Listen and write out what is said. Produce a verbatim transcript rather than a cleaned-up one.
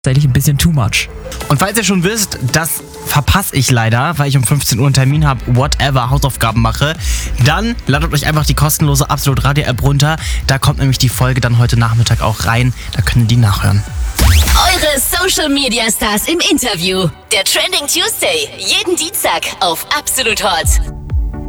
tatsächlich ein bisschen too much. Und falls ihr schon wisst, das verpasse ich leider, weil ich um fünfzehn Uhr einen Termin habe, whatever, Hausaufgaben mache, dann ladet euch einfach die kostenlose Absolut Radio App runter. Da kommt nämlich die Folge dann heute Nachmittag auch rein. Da könnt ihr die nachhören. Eure Social Media Stars im Interview. Der Trending Tuesday. Jeden Dienstag auf Absolut Hot.